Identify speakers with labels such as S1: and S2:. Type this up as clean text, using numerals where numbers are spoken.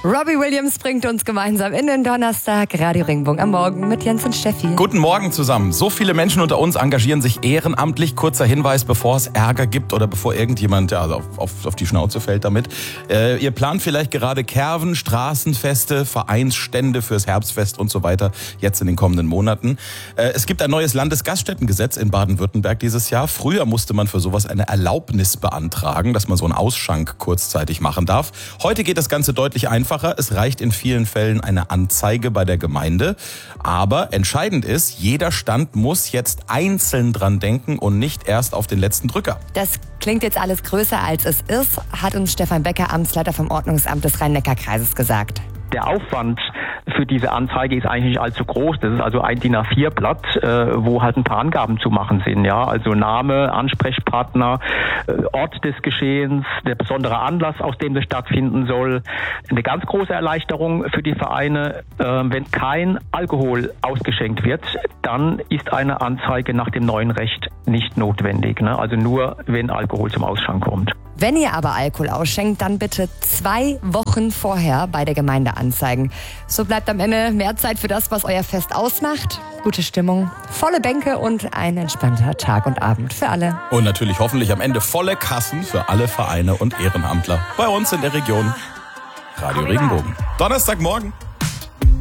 S1: Robbie Williams bringt uns gemeinsam in den Donnerstag. Radio Regenbogen am Morgen mit Jens und Steffi.
S2: Guten Morgen zusammen. So viele Menschen unter uns engagieren sich ehrenamtlich. Kurzer Hinweis, bevor es Ärger gibt oder bevor irgendjemand auf die Schnauze fällt damit. Ihr plant vielleicht gerade Kerven, Straßenfeste, Vereinsstände fürs Herbstfest und so weiter jetzt in den kommenden Monaten. Es gibt ein neues Landesgaststättengesetz in Baden-Württemberg dieses Jahr. Früher musste man für sowas eine Erlaubnis beantragen, dass man so einen Ausschank kurzzeitig machen darf. Heute geht das Ganze deutlich einfacher. Es reicht in vielen Fällen eine Anzeige bei der Gemeinde. Aber entscheidend ist, jeder Stand muss jetzt einzeln dran denken und nicht erst auf den letzten Drücker.
S1: Das klingt jetzt alles größer als es ist, hat uns Stefan Becker, Amtsleiter vom Ordnungsamt des Rhein-Neckar-Kreises, gesagt.
S3: Der Aufwand für diese Anzeige ist eigentlich nicht allzu groß. Das ist also ein DIN A4-Blatt, wo halt ein paar Angaben zu machen sind. Ja, also Name, Ansprechpartner, Ort des Geschehens, der besondere Anlass, aus dem das stattfinden soll. Eine ganz große Erleichterung für die Vereine, wenn kein Alkohol ausgeschenkt wird, dann ist eine Anzeige nach dem neuen Recht nicht notwendig. Ne? Also nur, wenn Alkohol zum Ausschank kommt.
S1: Wenn ihr aber Alkohol ausschenkt, dann bitte 2 Wochen vorher bei der Gemeinde anzeigen. So bleibt am Ende mehr Zeit für das, was euer Fest ausmacht. Gute Stimmung, volle Bänke und ein entspannter Tag und Abend für alle.
S2: Und natürlich hoffentlich am Ende volle Kassen für alle Vereine und Ehrenamtler bei uns in der Region. Radio Regenbogen. Donnerstagmorgen.